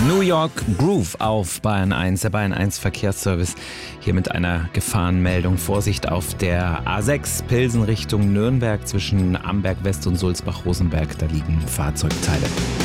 New York Groove auf Bayern 1, der Bayern 1 Verkehrsservice. Hier mit einer Gefahrenmeldung. Vorsicht auf der A6 Pilsen Richtung Nürnberg zwischen Amberg West und Sulzbach-Rosenberg. Da liegen Fahrzeugteile.